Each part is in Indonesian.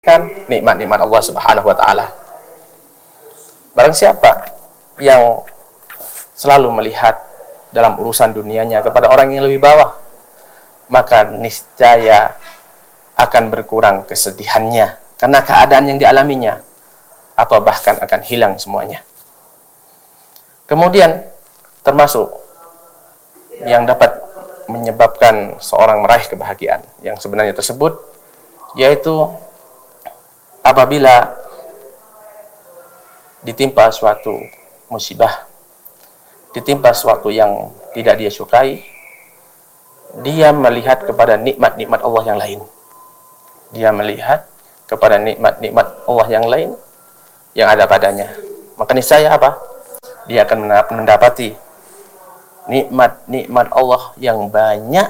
nikmat-nikmat Allah Subhanahu wa taala. Barang siapa yang selalu melihat dalam urusan dunianya kepada orang yang lebih bawah, maka niscaya akan berkurang kesedihannya karena keadaan yang dialaminya, atau bahkan akan hilang semuanya. Kemudian termasuk yang dapat menyebabkan seorang meraih kebahagiaan yang sebenarnya tersebut, yaitu apabila ditimpa suatu musibah, ditimpa suatu yang tidak dia sukai, dia melihat kepada nikmat-nikmat Allah yang lain. Dia melihat kepada nikmat-nikmat Allah yang lain yang ada padanya. Maka niscaya apa? Dia akan mendapati nikmat-nikmat Allah yang banyak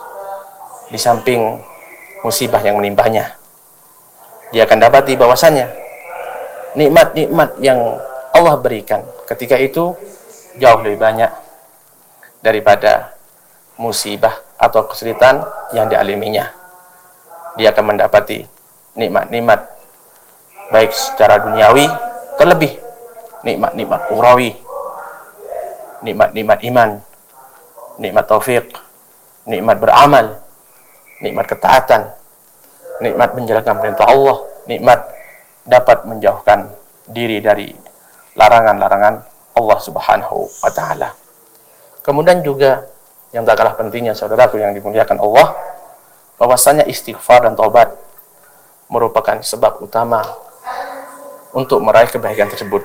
di samping musibah yang menimpanya. Dia akan dapati bahwasannya nikmat-nikmat yang Allah berikan ketika itu jauh lebih banyak daripada musibah atau kesulitan yang dialaminya. Dia akan mendapati nikmat-nikmat baik secara duniawi, terlebih nikmat-nikmat ukhrawi, nikmat-nikmat iman, nikmat taufik, nikmat beramal, nikmat ketaatan, nikmat menjalankan perintah Allah, nikmat dapat menjauhkan diri dari larangan-larangan Allah Subhanahu wa taala. Kemudian juga yang tak kalah pentingnya, saudaraku yang dimuliakan Allah, bahwasanya istighfar dan taubat merupakan sebab utama untuk meraih kebaikan tersebut.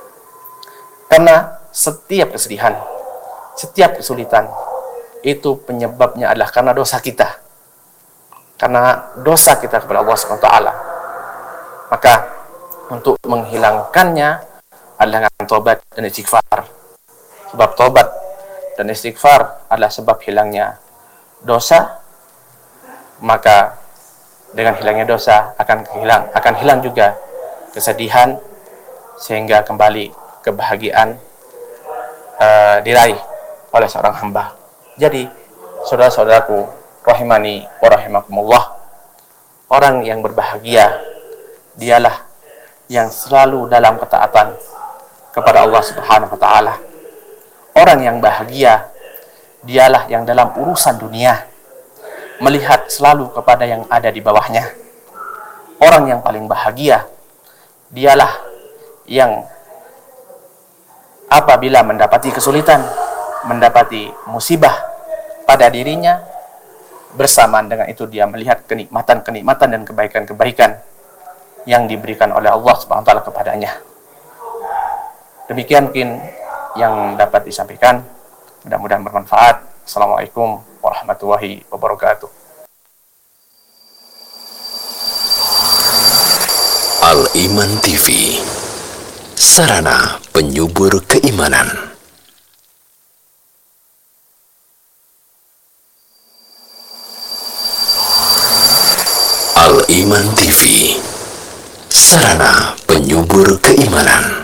Karena setiap kesedihan, setiap kesulitan itu penyebabnya adalah karena dosa kita. Karena dosa kita kepada Allah Subhanahu wa taala. Maka untuk menghilangkannya adalah dengan taubat dan istighfar. Sebab taubat dan istighfar adalah sebab hilangnya dosa, maka dengan hilangnya dosa akan hilang juga kesedihan, sehingga kembali kebahagiaan diraih oleh seorang hamba. Jadi saudara-saudaraku rahimani wa rahimakumullah, orang yang berbahagia dialah yang selalu dalam ketaatan kepada Allah Subhanahu wa taala. Orang yang bahagia dialah yang dalam urusan dunia melihat selalu kepada yang ada di bawahnya. Orang yang paling bahagia dialah yang apabila mendapati kesulitan, mendapati musibah pada dirinya, bersamaan dengan itu dia melihat kenikmatan-kenikmatan dan kebaikan-kebaikan yang diberikan oleh Allah Subhanahu wa taala kepadanya. Demikian mungkin yang dapat disampaikan, mudah-mudahan bermanfaat. Assalamualaikum warahmatullahi wabarakatuh. Al-Iman TV, sarana penyubur keimanan. Al-Iman TV, sarana penyubur keimanan.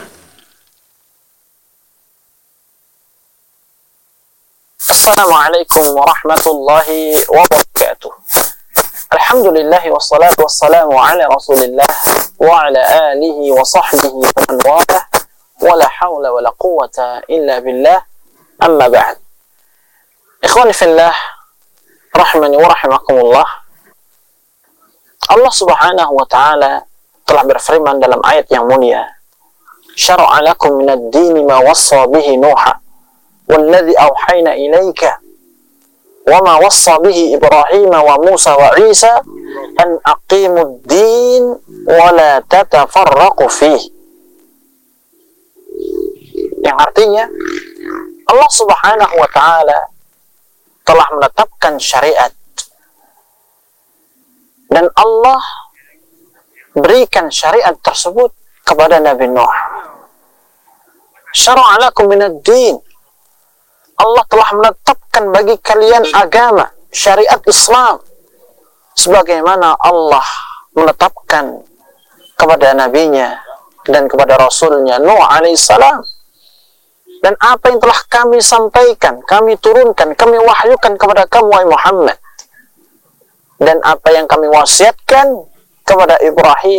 Assalamualaikum warahmatullahi wabarakatuh. Alhamdulillah wassalatu wassalamu ala Rasulillah wa ala alihi wa sahbihi wa man walah, wa la hawla wa la quwwata illa billah, amma ba'd. Ikhwani fillah, rahimani wa rahimakumullah. Allah Subhanahu wa taala telah berfirman dalam ayat yang mulia, "Syara'a lakum minad dini ma wassa bihi Nuha والذي أوحينا إليك وما وصى به إبراهيم وموسى وعيسى أن أقيموا الدين ولا تتفرقوا فيه." Yang artinya Allah Subhanahu wa taala telah menetapkan syariat, dan Allah berikan syariat tersebut kepada Nabi Nuh. Syara'a lakum minad din, Allah telah menetapkan bagi kalian agama, syariat Islam, sebagaimana Allah menetapkan kepada nabinya dan kepada rasulnya Nuh alaihissalam. Dan apa yang telah kami sampaikan, kami turunkan, kami wahyukan kepada kamu, wahai Muhammad. Dan apa yang kami wasiatkan kepada Ibrahim